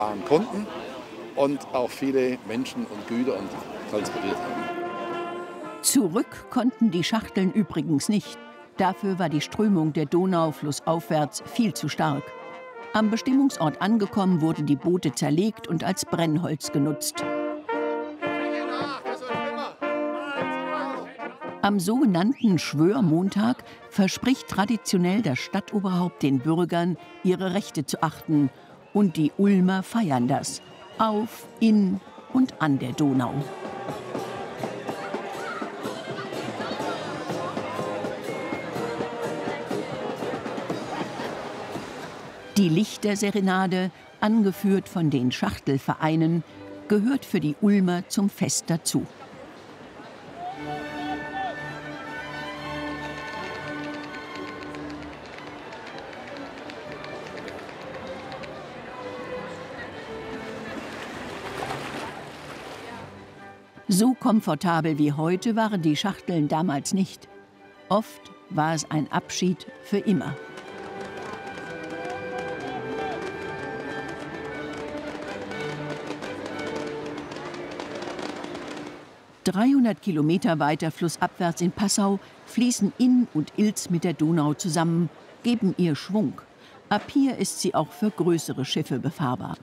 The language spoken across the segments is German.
fahren konnten und auch viele Menschen und Güter und transportiert haben. Zurück konnten die Schachteln übrigens nicht. Dafür war die Strömung der Donau flussaufwärts viel zu stark. Am Bestimmungsort angekommen wurden die Boote zerlegt und als Brennholz genutzt. Am sogenannten Schwörmontag verspricht traditionell das Stadtoberhaupt den Bürgern, ihre Rechte zu achten. Und die Ulmer feiern das. Auf, in und an der Donau. Die Lichterserenade, angeführt von den Schachtelvereinen, gehört für die Ulmer zum Fest dazu. So komfortabel wie heute waren die Schachteln damals nicht. Oft war es ein Abschied für immer. ...300 Kilometer weiter flussabwärts in Passau fließen Inn und Ilz mit der Donau zusammen, geben ihr Schwung. Ab hier ist sie auch für größere Schiffe befahrbar.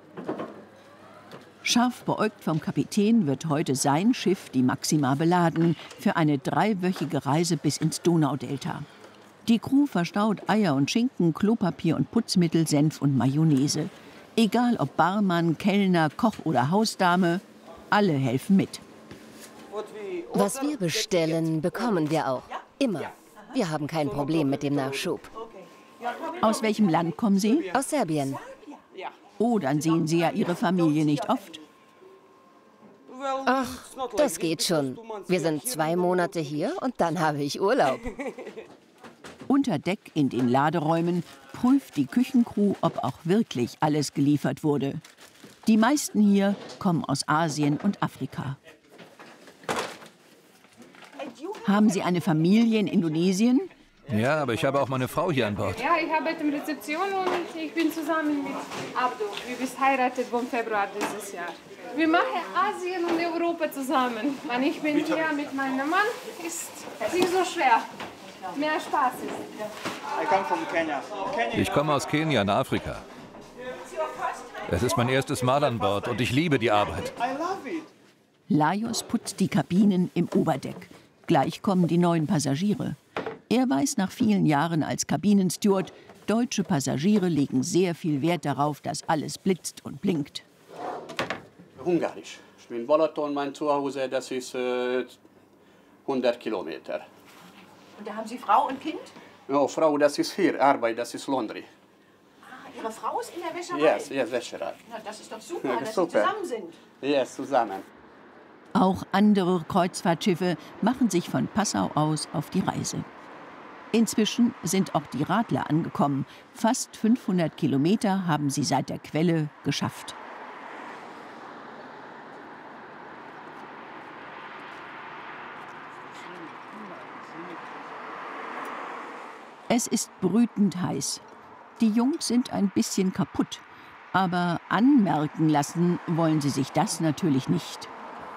Scharf beäugt vom Kapitän wird heute sein Schiff, die Maxima, beladen für eine 3-wöchige Reise bis ins Donaudelta. Die Crew verstaut Eier und Schinken, Klopapier und Putzmittel, Senf und Mayonnaise. Egal ob Barmann, Kellner, Koch oder Hausdame, alle helfen mit. Was wir bestellen, bekommen wir auch. Immer. Wir haben kein Problem mit dem Nachschub. Aus welchem Land kommen Sie? Aus Serbien. Oh, dann sehen Sie ja Ihre Familie nicht oft. Ach, das geht schon. Wir sind 2 Monate hier und dann habe ich Urlaub. Unter Deck in den Laderäumen prüft die Küchencrew, ob auch wirklich alles geliefert wurde. Die meisten hier kommen aus Asien und Afrika. Haben Sie eine Familie in Indonesien? Ja, aber ich habe auch meine Frau hier an Bord. Ja, ich arbeite in der Rezeption und ich bin zusammen mit Abdo. Wir sind verheiratet im Februar dieses Jahr. Wir machen Asien und Europa zusammen. Und ich bin hier mit meinem Mann. Ist nicht so schwer. Mehr Spaß ist. Ich komme aus Kenia in Afrika. Es ist mein erstes Mal an Bord und ich liebe die Arbeit. Lajos putzt die Kabinen im Oberdeck. Gleich kommen die neuen Passagiere. Er weiß nach vielen Jahren als Kabinensteward, deutsche Passagiere legen sehr viel Wert darauf, dass alles blitzt und blinkt. Ungarisch. Ich bin Balaton, mein Zuhause, das ist 100 Kilometer. Und da haben Sie Frau und Kind? No, Frau, das ist hier, Arbeit, das ist Laundry. Ah, Ihre Frau ist in der Wäscherei? Yes, Wäscherei. Na, das ist doch super, dass super. Sie zusammen sind. Yes, zusammen. Auch andere Kreuzfahrtschiffe machen sich von Passau aus auf die Reise. Inzwischen sind auch die Radler angekommen. Fast 500 Kilometer haben sie seit der Quelle geschafft. Es ist brütend heiß. Die Jungs sind ein bisschen kaputt. Aber anmerken lassen wollen sie sich das natürlich nicht.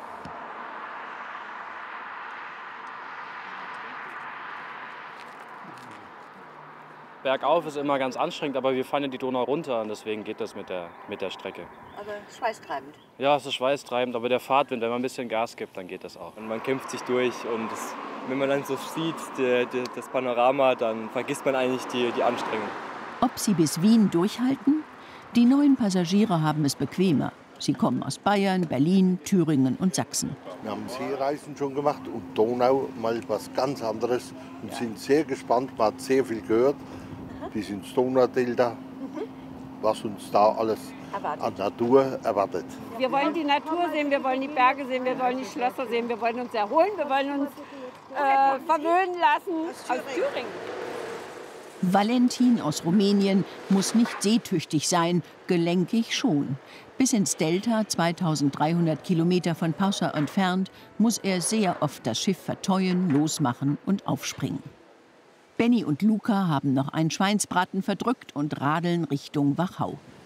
Bergauf ist immer ganz anstrengend, aber wir fahren ja die Donau runter und deswegen geht das mit der Strecke. Aber schweißtreibend. Ja, es ist schweißtreibend, aber der Fahrtwind, wenn man ein bisschen Gas gibt, dann geht das auch. Und man kämpft sich durch und wenn man dann so sieht, das Panorama, dann vergisst man eigentlich die Anstrengung. Ob sie bis Wien durchhalten? Die neuen Passagiere haben es bequemer. Sie kommen aus Bayern, Berlin, Thüringen und Sachsen. Wir haben Seereisen schon gemacht und Donau mal was ganz anderes und sind sehr gespannt. Man hat sehr viel gehört. Bis ins Donaudelta, was uns da alles an Natur erwartet. Wir wollen die Natur sehen, wir wollen die Berge sehen, wir wollen die Schlösser sehen, wir wollen uns erholen, wir wollen uns verwöhnen lassen aus Thüringen. Valentin aus Rumänien muss nicht seetüchtig sein, gelenkig schon. Bis ins Delta, 2300 Kilometer von Passau entfernt, muss er sehr oft das Schiff verteuen, losmachen und aufspringen. Benny und Luca haben noch einen Schweinsbraten verdrückt und radeln Richtung Wachau.